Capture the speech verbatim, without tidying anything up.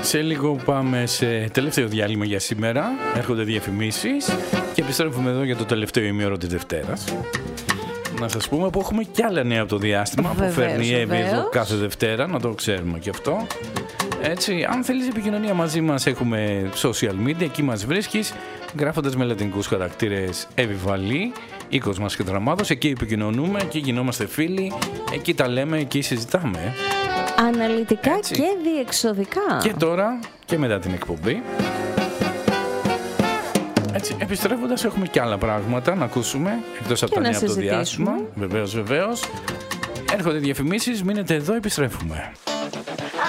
Σε λίγο πάμε σε τελευταίο διάλειμμα για σήμερα. Έρχονται διαφημίσεις και επιστρέφουμε εδώ για το τελευταίο ημίωρο της Δευτέρας. Να σας πούμε που έχουμε κι άλλα νέα από το διάστημα. Βεβαίως, που φέρνει η Εύη εδώ κάθε Δευτέρα, να το ξέρουμε και αυτό. Έτσι, αν θέλεις επικοινωνία μαζί μας, έχουμε social media, εκεί μας βρίσκεις γράφοντας με λατινικούς χαρακτήρες Εύη Βαλή, οίκος μας και δραμάδος. Εκεί επικοινωνούμε, εκεί γινόμαστε φίλοι, εκεί τα λέμε, εκεί συζητάμε. Αναλυτικά έτσι. Και διεξοδικά. Και τώρα και μετά την εκπομπή. Έτσι, επιστρέφοντας έχουμε και άλλα πράγματα να ακούσουμε εκτός από τα νέα από το διάστημα. Βεβαίως, βεβαίως. Έρχονται διαφημίσεις, μείνετε εδώ, επιστρέφουμε.